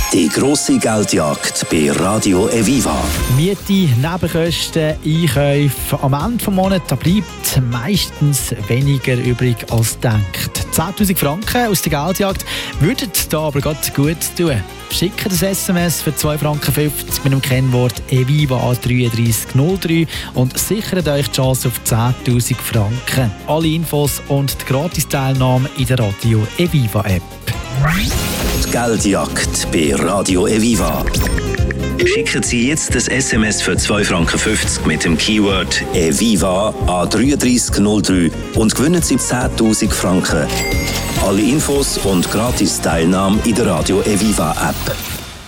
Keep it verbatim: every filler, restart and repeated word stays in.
Die grosse Geldjagd bei Radio Eviva. Miete, Nebenkosten, Einkäufe. Am Ende des Monats da bleibt meistens weniger übrig als gedacht. zehntausend Franken aus der Geldjagd würden da aber gerade gut tun. Schickt das S M S für zwei Franken fünfzig mit dem Kennwort Eviva an drei drei null drei und sichert euch die Chance auf zehntausend Franken. Alle Infos und die Gratis-Teilnahme in der Radio Eviva App. Die Geldjagd bei Radio Eviva. Schicken Sie jetzt das S M S für zwei Franken fünfzig mit dem Keyword Eviva an drei drei null drei und gewinnen Sie zehntausend Franken. Alle Infos und Gratis-Teilnahme in der Radio Eviva App.